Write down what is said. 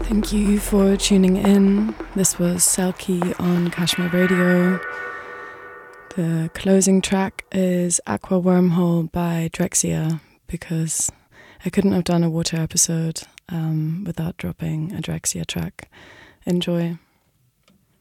Thank you for tuning in. This was Selkie on Kashmir Radio. The closing track is Aqua Wormhole by Drexciya, because I couldn't have done a water episode without dropping a Drexciya track. Enjoy.